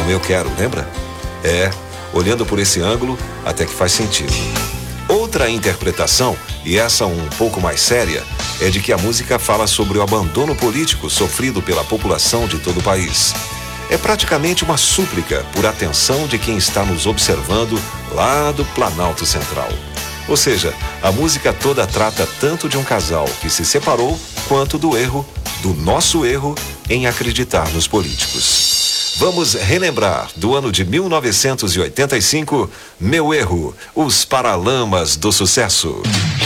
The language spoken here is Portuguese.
um eu quero, lembra? Olhando por esse ângulo, até que faz sentido. Outra interpretação, e essa um pouco mais séria, é de que a música fala sobre o abandono político sofrido pela população de todo o país. É praticamente uma súplica por atenção de quem está nos observando lá do Planalto Central. Ou seja, a música toda trata tanto de um casal que se separou, quanto do erro, do nosso erro, em acreditar nos políticos. Vamos relembrar do ano de 1985, Meu Erro, os Paralamas do Sucesso.